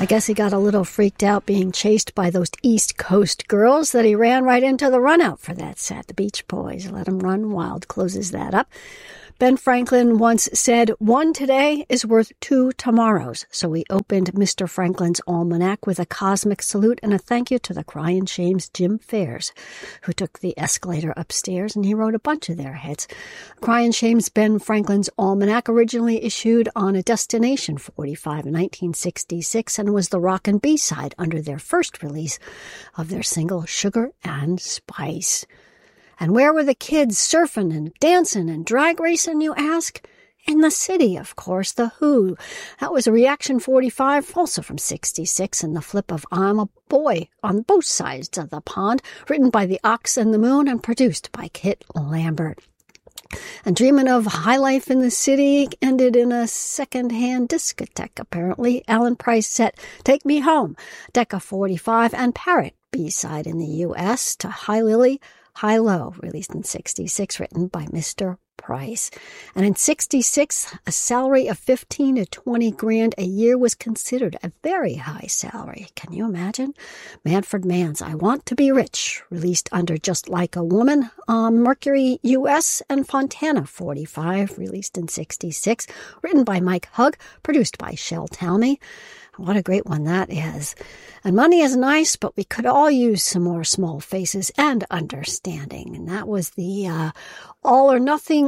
I guess he got a little freaked out being chased by those East Coast girls that he ran right into the run-out for that set. The Beach Boys, Let 'Em Run Wild, closes that up. Ben Franklin once said, "One today is worth 2 tomorrows." So we opened Mr. Franklin's Almanac with a cosmic salute and a thank you to the Crying Shames Jim Fairs, who took the escalator upstairs, and he wrote a bunch of their hits. Crying Shames Ben Franklin's Almanac originally issued on a Destination 45 in 1966 and was the rock and B-side under their first release of their single Sugar and Spice. And where were the kids surfing and dancing and drag racing, you ask? In the city, of course, The Who. That was a Reaction 45, also from 66, and the flip of I'm a Boy on both sides of the pond, written by The Ox and the Moon and produced by Kit Lambert. And Dreamin' of High Life in the City ended in a second-hand discotheque, apparently. Alan Price set Take Me Home, Decca 45, and Parrot, B-side in the U.S. to Hi Lily, High Low, released in 66, written by Mr. Price. And in 66, a salary of 15 to 20 grand a year was considered a very high salary. Can you imagine? Manfred Mann's I Want to Be Rich, released under Just Like a Woman, Mercury US, and Fontana 45, released in 66, written by Mike Hugg, produced by Shel Talmy. What a great one that is. And money is nice, but we could all use some more small faces and understanding. And that was the All or Nothing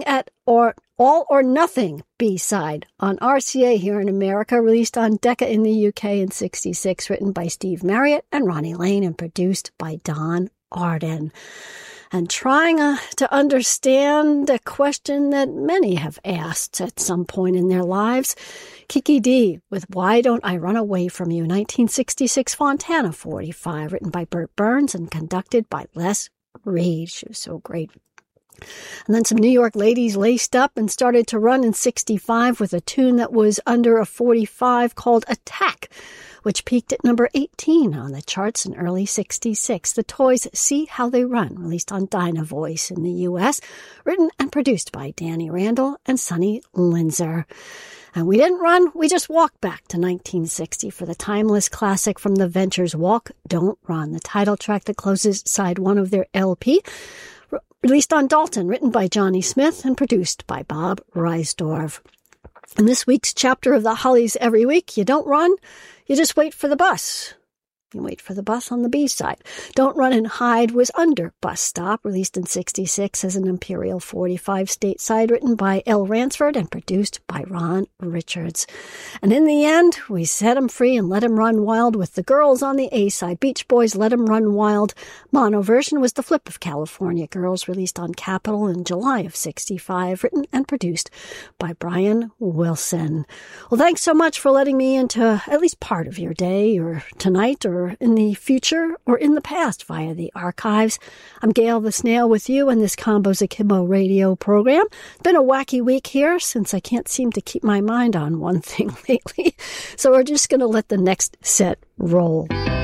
B-side on RCA here in America, released on Decca in the UK in 66, written by Steve Marriott and Ronnie Lane and produced by Don Arden. And trying to understand a question that many have asked at some point in their lives, Kiki Dee with Why Don't I Run Away From You, 1966 Fontana 45, written by Burt Burns and conducted by Les Reed. She was so great. And then some New York ladies laced up and started to run in 65 with a tune that was under a 45 called Attack, which peaked at number 18 on the charts in early 66. The Toys' See How They Run, released on Dyna Voice in the U.S., written and produced by Danny Randall and Sonny Linzer. And we didn't run, we just walked back to 1960 for the timeless classic from the Ventures, Walk, Don't Run, the title track that closes side 1 of their LP, released on Dalton, written by Johnny Smith and produced by Bob Reisdorf. In this week's chapter of the Hollies Every Week, you don't run, you just wait for the bus. You wait for the bus on the B-side. Don't Run and Hide was under Bus Stop, released in 66 as an Imperial 45 stateside, written by L. Ransford and produced by Ron Richards. And in the end, we set 'em free and let 'em run wild with the girls on the A-side. Beach Boys' Let 'Em Run Wild mono version was the flip of California Girls, released on Capitol in July of 65, written and produced by Brian Wilson. Well, thanks so much for letting me into at least part of your day, or tonight, or in the future, or in the past via the archives. I'm Gail the Snail with you in this Combos Akimbo radio program. It's been a wacky week here since I can't seem to keep my mind on one thing lately. So we're just going to let the next set roll.